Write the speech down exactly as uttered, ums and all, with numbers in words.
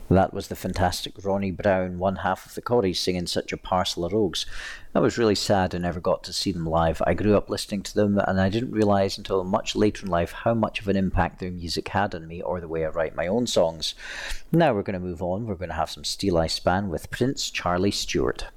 That was the fantastic Ronnie Brown, one half of the Corries, singing Such a Parcel of Rogues. I was really sad I never got to see them live. I grew up listening to them, and I didn't realise until much later in life how much of an impact their music had on me or the way I write my own songs. Now we're going to move on. We're going to have some Steel Eye Span with Prince Charlie Stewart.